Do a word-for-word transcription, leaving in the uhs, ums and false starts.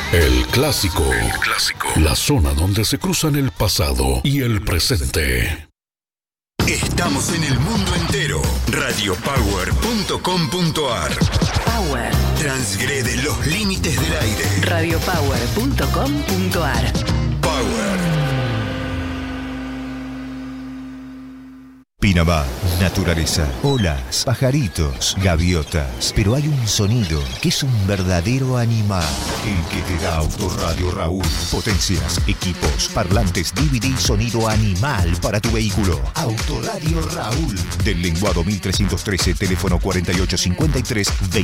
El clásico. El clásico. La zona donde se cruzan el pasado y el presente. Estamos en el mundo entero. radio power punto com punto a r. Power. Transgrede los límites del aire. radio power punto com punto a r. Power. Pinamar, naturaleza, olas, pajaritos, gaviotas. Pero hay un sonido que es un verdadero animal. El que te da Autoradio Raúl. Potencias, equipos, parlantes, D V D, sonido animal para tu vehículo. Autoradio Raúl. Del Lenguado mil trescientos trece, teléfono cuarenta y ocho cincuenta y tres.